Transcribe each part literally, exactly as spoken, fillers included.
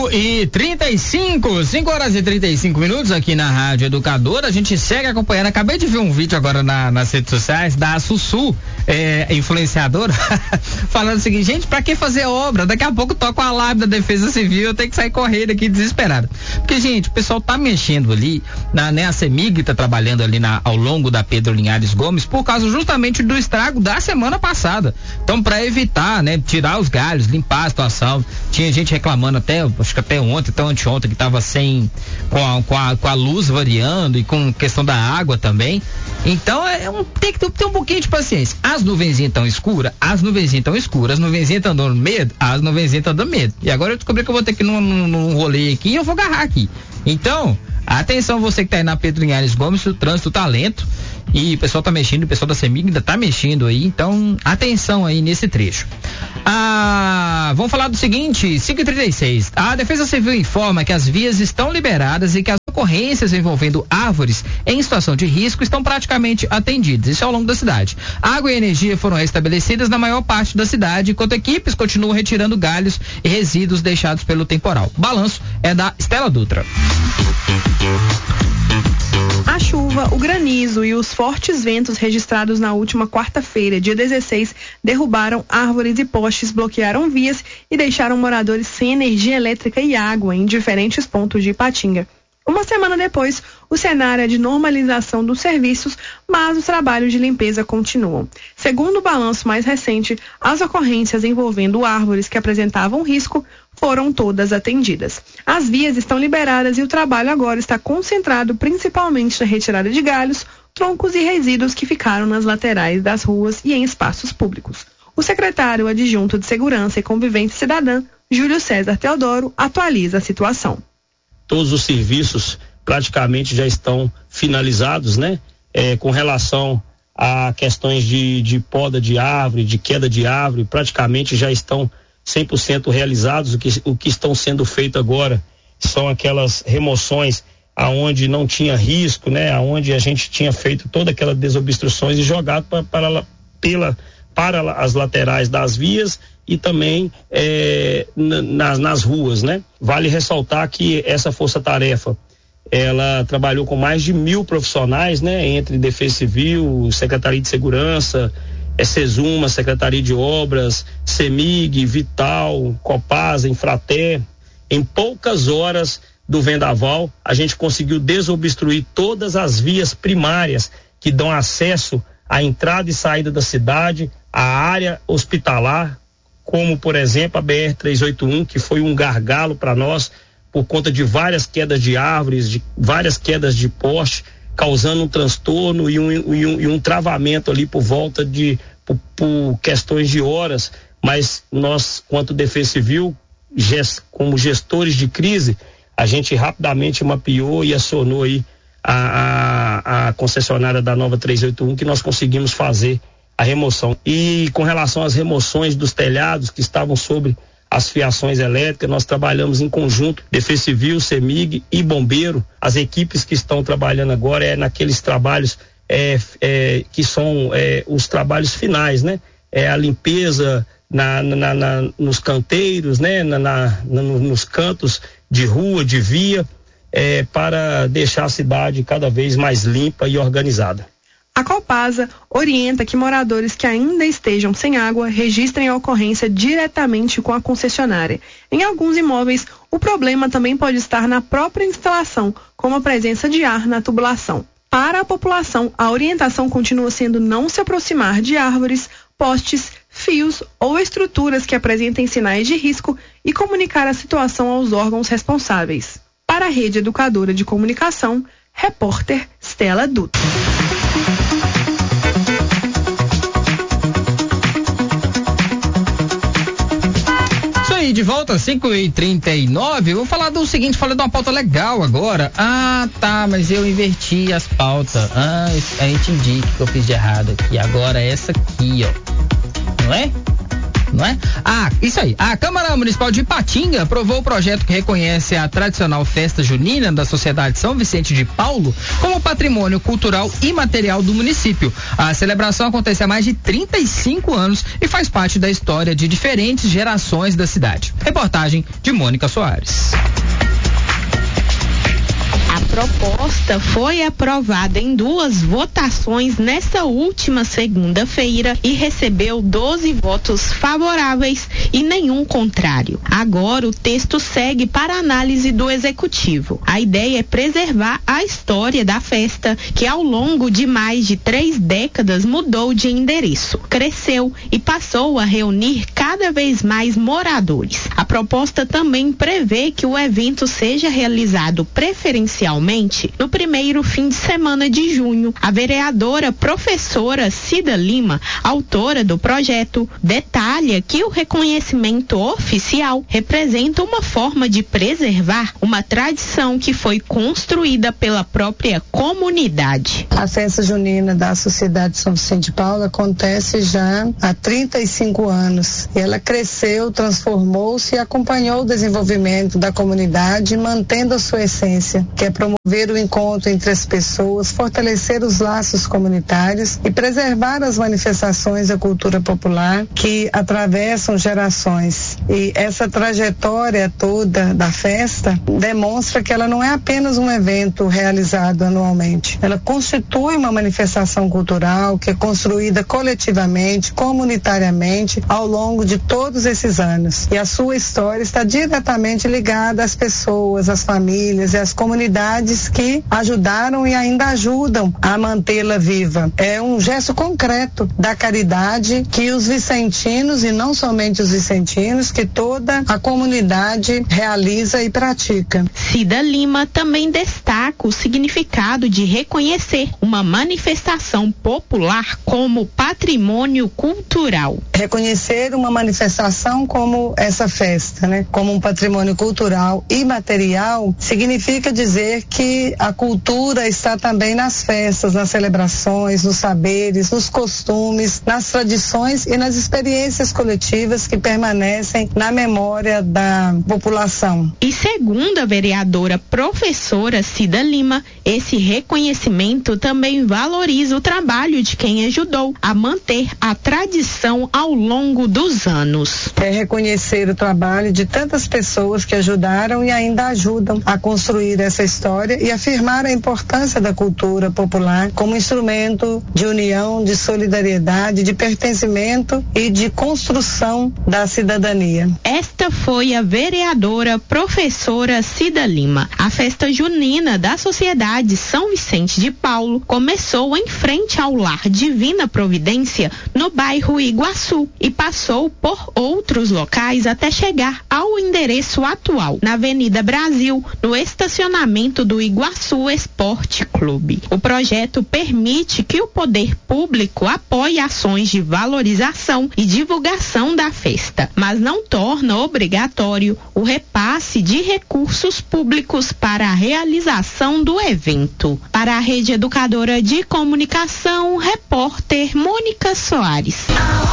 e trinta e cinco, cinco horas e trinta e cinco minutos aqui na Rádio Educadora. A gente segue acompanhando. Acabei de ver um vídeo agora na, nas redes sociais da Sussu, é, influenciadora, falando o seguinte: gente, pra que fazer obra? Daqui a pouco toca o alarme da Defesa Civil, eu tenho que sair correndo aqui desesperado. Porque, gente, o pessoal tá mexendo ali, na, né, a CEMIG tá trabalhando ali na, ao longo da Pedro Linhares Gomes por causa justamente do estrago da semana passada. Então, pra evitar, né, tirar os galhos, limpar a situação. Tinha gente reclamando até, acho que até ontem, até anteontem, que tava sem, com a, com a, com a luz variando e com questão da água também. Então, é um, tem que ter um pouquinho de paciência. As nuvenzinhas estão escuras, as nuvenzinhas estão escuras, as nuvenzinhas estão dando medo, as nuvenzinhas estão dando medo. E agora eu descobri que eu vou ter que ir num, num, num rolê aqui e eu vou agarrar aqui. Então, atenção você que tá aí na Pedro Linhares Gomes, o trânsito tá lento e o pessoal tá mexendo, o pessoal da CEMIG ainda tá mexendo aí, então atenção aí nesse trecho. Ah, vamos falar do seguinte, cinco e trinta e seis, a Defesa Civil informa que as vias estão liberadas e que as ocorrências envolvendo árvores em situação de risco estão praticamente atendidas, isso ao longo da cidade. Água e energia foram restabelecidas na maior parte da cidade, enquanto equipes continuam retirando galhos e resíduos deixados pelo temporal. O balanço é da Estela Dutra. A chuva, o granizo e os fortes ventos registrados na última quarta-feira, dia dezesseis, derrubaram árvores e postes, bloquearam vias e deixaram moradores sem energia elétrica e água em diferentes pontos de Ipatinga. Uma semana depois, o cenário é de normalização dos serviços, mas os trabalhos de limpeza continuam. Segundo o balanço mais recente, as ocorrências envolvendo árvores que apresentavam risco foram todas atendidas. As vias estão liberadas e o trabalho agora está concentrado principalmente na retirada de galhos, troncos e resíduos que ficaram nas laterais das ruas e em espaços públicos. O secretário adjunto de Segurança e Convivência Cidadã, Júlio César Teodoro, atualiza a situação. Todos os serviços praticamente já estão finalizados, né? É, com relação a questões de, de poda de árvore, de queda de árvore, praticamente já estão cem por cento realizados. O que, o que estão sendo feito agora são aquelas remoções aonde não tinha risco, né? Aonde a gente tinha feito toda aquela desobstruções e jogado pra, para, pela, para as laterais das vias e também é, nas, nas ruas, né? Vale ressaltar que essa força-tarefa, ela trabalhou com mais de mil profissionais, né? Entre Defesa Civil, Secretaria de Segurança, SESUMA, Secretaria de Obras, CEMIG, Vital, Copasa, Infrater. Em poucas horas do vendaval, a gente conseguiu desobstruir todas as vias primárias que dão acesso à entrada e saída da cidade, à área hospitalar, como, por exemplo, a B R trezentos e oitenta e um, que foi um gargalo para nós por conta de várias quedas de árvores, de várias quedas de poste, causando um transtorno e um, e um, e um travamento ali por volta de, por, por questões de horas, mas nós, quanto Defesa Civil, gest, como gestores de crise, a gente rapidamente mapeou e acionou aí a, a, a concessionária da Nova trezentos e oitenta e um, que nós conseguimos fazer a remoção. E com relação às remoções dos telhados que estavam sobre as fiações elétricas, nós trabalhamos em conjunto, Defesa Civil, CEMIG e Bombeiro. As equipes que estão trabalhando agora é naqueles trabalhos é, é, que são é, os trabalhos finais, né? É a limpeza na, na, na, nos canteiros, né? Na, na, nos cantos de rua, de via, é, para deixar a cidade cada vez mais limpa e organizada. A Copasa orienta que moradores que ainda estejam sem água registrem a ocorrência diretamente com a concessionária. Em alguns imóveis, o problema também pode estar na própria instalação, como a presença de ar na tubulação. Para a população, a orientação continua sendo não se aproximar de árvores, postes, fios ou estruturas que apresentem sinais de risco e comunicar a situação aos órgãos responsáveis. Para a Rede Educadora de Comunicação, repórter Stella Dutra. De volta, cinco e trinta e nove, eu vou falar do seguinte, falei de uma pauta legal agora. Ah, tá, mas eu inverti as pautas. Ah, eu entendi o que eu fiz de errado aqui. Agora essa aqui, ó. Não é? não é? Ah, isso aí. A Câmara Municipal de Ipatinga aprovou o projeto que reconhece a tradicional festa junina da Sociedade São Vicente de Paulo como patrimônio cultural e material do município. A celebração acontece há mais de trinta e cinco anos e faz parte da história de diferentes gerações da cidade. Reportagem de Mônica Soares. A proposta foi aprovada em duas votações nesta última segunda-feira e recebeu doze votos favoráveis e nenhum contrário. Agora o texto segue para análise do Executivo. A ideia é preservar a história da festa, que ao longo de mais de três décadas mudou de endereço, cresceu e passou a reunir cada vez mais moradores. A proposta também prevê que o evento seja realizado preferencialmente no primeiro fim de semana de junho. A vereadora professora Cida Lima, autora do projeto, detalha que o reconhecimento oficial representa uma forma de preservar uma tradição que foi construída pela própria comunidade. A festa junina da Sociedade São Vicente de Paulo acontece já há trinta e cinco anos. Ela cresceu, transformou-se e acompanhou o desenvolvimento da comunidade, mantendo a sua essência, que é promover o encontro entre as pessoas, fortalecer os laços comunitários e preservar as manifestações da cultura popular que atravessam gerações. E essa trajetória toda da festa demonstra que ela não é apenas um evento realizado anualmente. Ela constitui uma manifestação cultural que é construída coletivamente, comunitariamente, ao longo de todos esses anos. E a sua história está diretamente ligada às pessoas, às famílias e às comunidades que ajudaram e ainda ajudam a mantê-la viva. É um gesto concreto da caridade que os vicentinos, e não somente os vicentinos, que toda a comunidade realiza e pratica. Cida Lima também destaca o significado de reconhecer uma manifestação popular como patrimônio cultural. Reconhecer uma manifestação como essa festa, né, como um patrimônio cultural e material, significa dizer que a cultura está também nas festas, nas celebrações, nos saberes, nos costumes, nas tradições e nas experiências coletivas que permanecem na memória da população. E segundo a vereadora professora Cida Lima, esse reconhecimento também valoriza o trabalho de quem ajudou a manter a tradição ao longo dos anos. É reconhecer o trabalho de tantas pessoas que ajudaram e ainda ajudam a construir essa história e afirmar a importância da cultura popular como instrumento de união, de solidariedade, de pertencimento e de construção da cidadania. Esta foi a vereadora professora Cida Lima. A festa junina da Sociedade São Vicente de Paulo começou em frente ao Lar Divina Providência, no bairro Iguaçu, e passou por outros locais até chegar ao endereço atual, na Avenida Brasil, no estacionamento do Iguaçu Esporte Clube. O projeto permite que o poder público apoie ações de valorização e divulgação da festa, mas não torna obrigatório o repasse de recursos públicos para a realização do evento. Para a Rede Educadora de Comunicação, repórter Mônica Soares.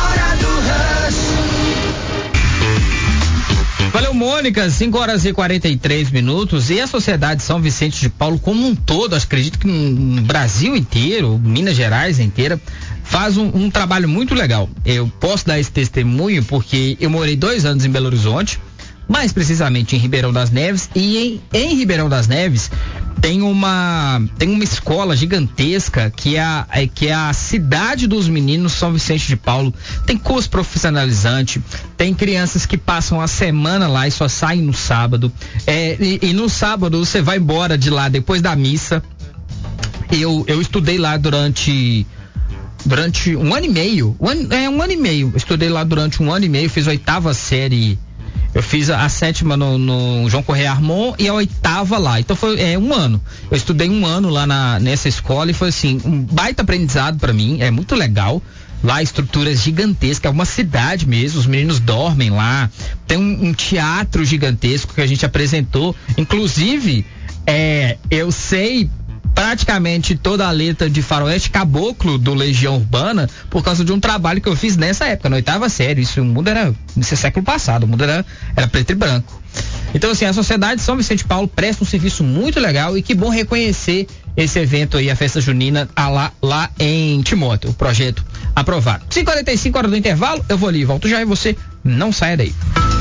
Valeu, Mônica. cinco horas e quarenta e três minutos. E a Sociedade São Vicente de Paulo como um todo, acredito que no Brasil inteiro, Minas Gerais inteira, faz um, um trabalho muito legal. Eu posso dar esse testemunho porque eu morei dois anos em Belo Horizonte, mais precisamente em Ribeirão das Neves, e em, em Ribeirão das Neves tem uma tem uma escola gigantesca que é a, é, que é a Cidade dos Meninos São Vicente de Paulo. Tem curso profissionalizante, tem crianças que passam a semana lá e só saem no sábado, é, e, e no sábado você vai embora de lá depois da missa. Eu, eu estudei lá durante durante um ano e meio, um ano, é um ano e meio, eu estudei lá durante um ano e meio, fiz a oitava série. Eu fiz a, a sétima no, no João Correia Armon e a oitava lá. Então foi é, um ano. Eu estudei um ano lá na, nessa escola e foi assim, um baita aprendizado pra mim, é muito legal. Lá estruturas gigantescas, é uma cidade mesmo, os meninos dormem lá. Tem um, um teatro gigantesco que a gente apresentou. Inclusive, é, eu sei praticamente toda a letra de Faroeste Caboclo do Legião Urbana por causa de um trabalho que eu fiz nessa época, na oitava série. Isso, o mundo era, nesse século passado, o mundo era, era preto e branco. Então, assim, a Sociedade São Vicente de Paulo presta um serviço muito legal e que bom reconhecer esse evento aí, a festa junina, a lá, lá em Timóteo, o projeto aprovado. cinco e quarenta e cinco, hora do intervalo, eu vou ali, volto já e você não saia daí.